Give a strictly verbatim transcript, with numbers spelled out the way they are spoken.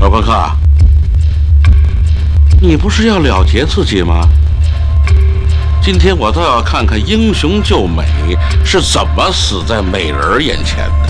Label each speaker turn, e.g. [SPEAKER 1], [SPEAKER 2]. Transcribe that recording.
[SPEAKER 1] 老伯克，你不是要了结自己吗？今天我倒要看看英雄救美是怎么死在美人眼前的。